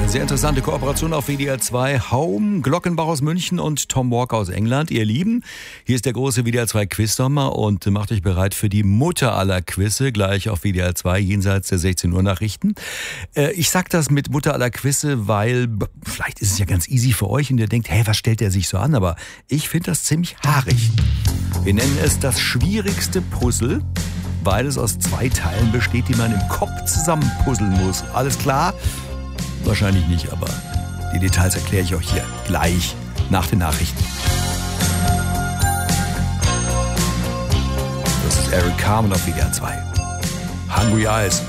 Sehr interessante Kooperation auf WDR 2. Home, Glockenbach aus München und Tom Walker aus England. Ihr Lieben, hier ist der große WDR 2 Quiz-Sommer und macht euch bereit für die Mutter aller Quizze, gleich auf WDR 2, jenseits der 16 Uhr Nachrichten. Ich sag das mit Mutter aller Quizze, weil vielleicht ist es ja ganz easy für euch und ihr denkt, hey, was stellt der sich so an? Aber ich finde das ziemlich haarig. Wir nennen es das schwierigste Puzzle, weil es aus 2 Teilen besteht, die man im Kopf zusammenpuzzeln muss. Alles klar? Wahrscheinlich nicht, aber die Details erkläre ich euch hier gleich nach den Nachrichten. Das ist Eric Carmen auf WDR 2. Hungry Eyes.